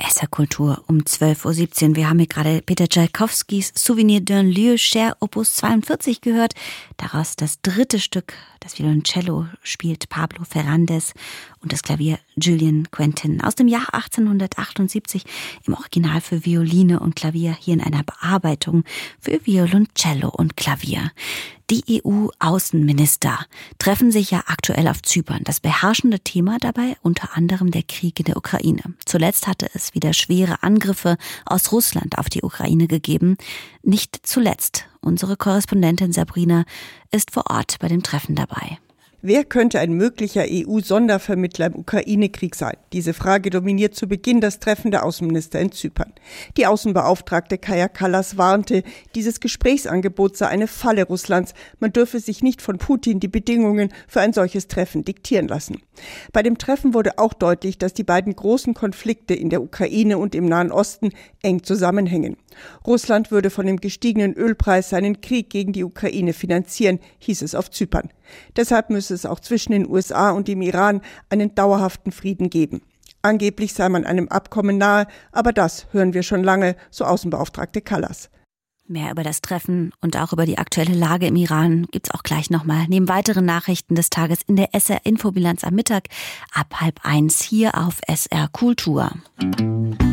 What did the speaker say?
SR Kultur um 12.17 Uhr. Wir haben hier gerade Peter Tschaikowskis Souvenir d'un lieu cher Opus 42 gehört. Daraus das dritte Stück. Das Violoncello spielt Pablo Ferrandez und das Klavier Julian Quentin. Aus dem Jahr 1878 im Original für Violine und Klavier, hier in einer Bearbeitung für Violoncello und Klavier. Die EU-Außenminister treffen sich ja aktuell auf Zypern. Das beherrschende Thema dabei unter anderem der Krieg in der Ukraine. Zuletzt hatte es wieder schwere Angriffe aus Russland auf die Ukraine gegeben. Nicht zuletzt. Unsere Korrespondentin Sabrina ist vor Ort bei dem Treffen dabei. Wer könnte ein möglicher EU-Sondervermittler im Ukraine-Krieg sein? Diese Frage dominiert zu Beginn das Treffen der Außenminister in Zypern. Die Außenbeauftragte Kaja Kallas warnte, dieses Gesprächsangebot sei eine Falle Russlands. Man dürfe sich nicht von Putin die Bedingungen für ein solches Treffen diktieren lassen. Bei dem Treffen wurde auch deutlich, dass die beiden großen Konflikte in der Ukraine und im Nahen Osten eng zusammenhängen. Russland würde von dem gestiegenen Ölpreis seinen Krieg gegen die Ukraine finanzieren, hieß es auf Zypern. Deshalb müsse es auch zwischen den USA und dem Iran einen dauerhaften Frieden geben. Angeblich sei man einem Abkommen nahe, aber das hören wir schon lange, so Außenbeauftragte Kallas. Mehr über das Treffen und auch über die aktuelle Lage im Iran gibt's auch gleich nochmal neben weiteren Nachrichten des Tages in der SR Infobilanz am Mittag ab 12:30 hier auf SR Kultur.